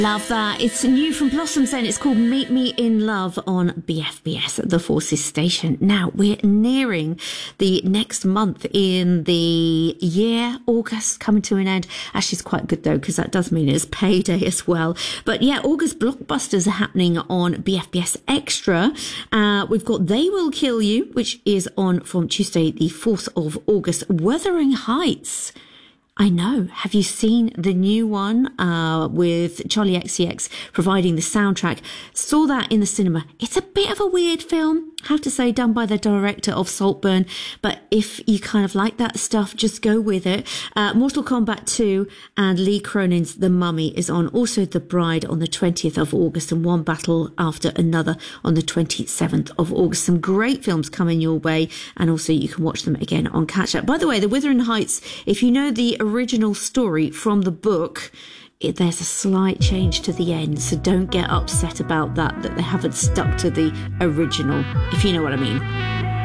Love that. It's new from Blossoms then. It's called Meet Me in Love on BFBS at the Forces station. Now, we're nearing the next month in the year. August coming to an end. Actually, it's quite good though, because that does mean it's payday as well. But yeah, August blockbusters are happening on BFBS Extra. We've got They Will Kill You, which is on from Tuesday, the 4th of August. Wuthering Heights. I know. Have you seen the new one with Charlie XCX providing the soundtrack? Saw that in the cinema. It's a bit of a weird film, I have to say, done by the director of Saltburn. But if you kind of like that stuff, just go with it. Mortal Kombat 2 and Lee Cronin's The Mummy is on. Also The Bride on the 20th of August and One Battle After Another on the 27th of August. Some great films coming your way, and also you can watch them again on Catch Up. By the way, The Wuthering Heights, if you know the original story from the book, there's a slight change to the end, so don't get upset about that they haven't stuck to the original, if you know what I mean.